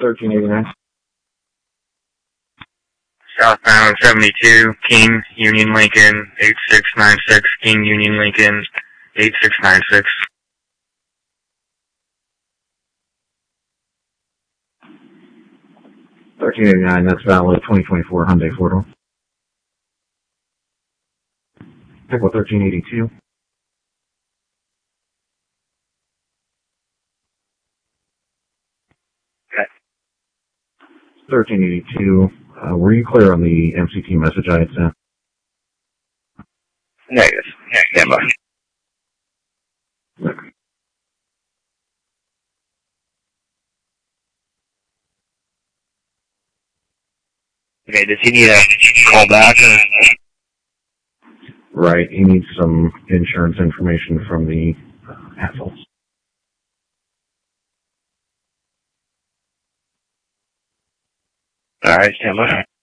1389. Southbound 72, King, Union Lincoln, 8696, King, Union Lincoln, 8696. $13.89, that's valid. 2024 Hyundai 4-door. Pick up $13.82. Okay. $13.82. Were you clear on the MCT message I had sent? Negative. Stand by. Okay. Okay, does he need a call back? Right, he needs some insurance information from the assholes. Alright, stand by.